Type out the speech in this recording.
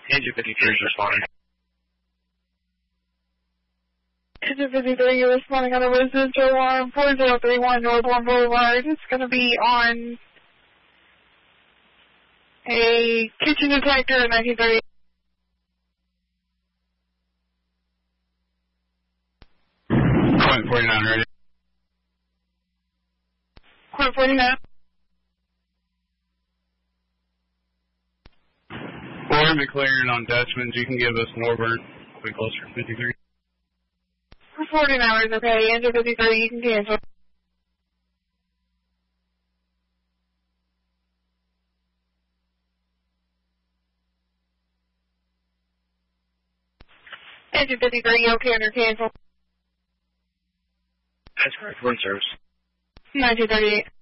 Engine 53 is responding. Engine 53, you're responding on a residential alarm 4031 Northbourne Boulevard. It's going to be on a kitchen detector in 1930. Point 49 ready. Point 49. We're going to be clearing on Dutchman's. You can give us Norbert. We'll be closer to 53. 14 hours, okay. Engine 53, you can cancel. Engine 53, okay under cancel. That's correct. We're in service. 1938.